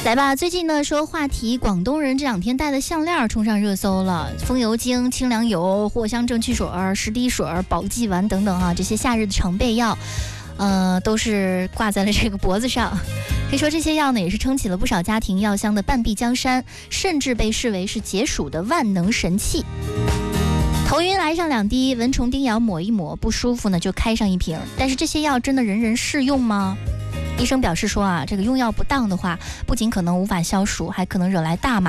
来吧，最近呢说话题，广东人这2天戴的项链冲上热搜了，风油精、清凉油、藿香正气水、十滴水、保济丸等等啊，这些夏日的常备药，都是挂在了这个脖子上。可以说这些药呢，也是撑起了不少家庭药箱的半壁江山，甚至被视为是解暑的万能神器。头晕来上2滴，蚊虫叮咬抹一抹，不舒服呢就开上1瓶。但是这些药真的人人适用吗？医生表示说啊，这个用药不当的话，不仅可能无法消暑，还可能惹来大麻